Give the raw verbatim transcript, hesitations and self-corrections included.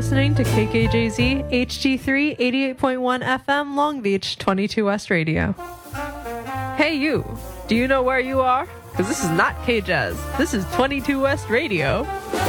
listening to K K J Z H G three eighty-eight point one F M Long Beach twenty-two West Radio. Hey you, do you know where you are? Because this is not K-Jazz. This is twenty-two West Radio.